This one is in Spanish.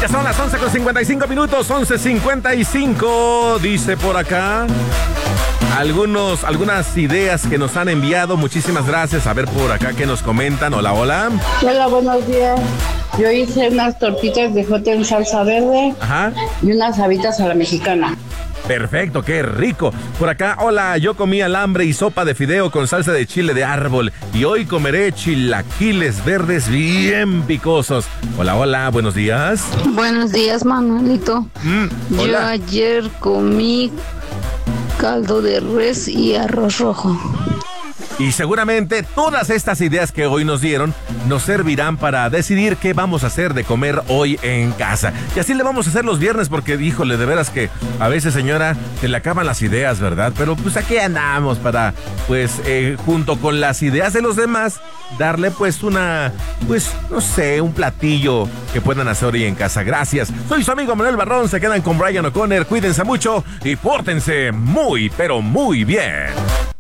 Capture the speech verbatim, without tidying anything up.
Ya son las once con cincuenta y cinco minutos, once cincuenta y cinco, dice por acá. Algunos, algunas ideas que nos han enviado, muchísimas gracias. A ver por acá qué nos comentan. Hola, hola. Hola, buenos días. Yo hice unas tortitas de jote en salsa verde. Ajá. Y unas habitas a la mexicana. Perfecto, qué rico. Por acá, hola, yo comí alambre y sopa de fideo con salsa de chile de árbol. Y hoy comeré chilaquiles verdes bien picosos. Hola, hola, buenos días. Buenos días, Manuelito. Mm, yo hola. ayer comí caldo de res y arroz rojo. Y seguramente todas estas ideas que hoy nos dieron nos servirán para decidir qué vamos a hacer de comer hoy en casa. Y así le vamos a hacer los viernes porque, híjole, de veras que a veces, señora, se le acaban las ideas, ¿verdad? Pero pues aquí andamos para, pues, eh, junto con las ideas de los demás, darle pues una, pues, no sé, un platillo que puedan hacer hoy en casa. Gracias. Soy su amigo Manuel Barrón. Se quedan con Brian O'Connor. Cuídense mucho y pórtense muy, pero muy bien.